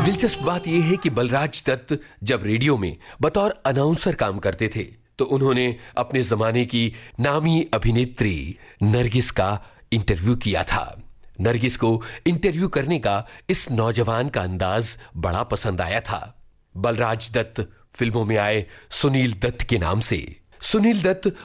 दिलचस्प बात यह है कि बलराज दत्त जब रेडियो में बतौर अनाउंसर काम करते थे तो उन्होंने अपने जमाने की नामी अभिनेत्री नरगिस का इंटरव्यू किया था। नरगिस को इंटरव्यू करने का इस नौजवान का अंदाज बड़ा पसंद आया था। बलराज दत्त फिल्मों में आए सुनील दत्त के नाम से। सुनील दत्त